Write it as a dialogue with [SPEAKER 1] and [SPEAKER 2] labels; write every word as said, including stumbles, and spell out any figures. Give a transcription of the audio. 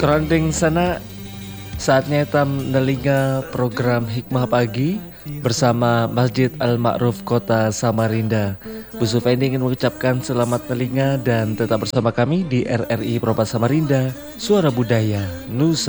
[SPEAKER 1] Kerandeng sana, saatnya tam nelinga program Hikmah Pagi bersama Masjid Al-Ma'ruf Kota Samarinda. Bu Sufendi ingin mengucapkan selamat telinga dan tetap bersama kami di R R I Propa Samarinda, Suara Budaya Nusa.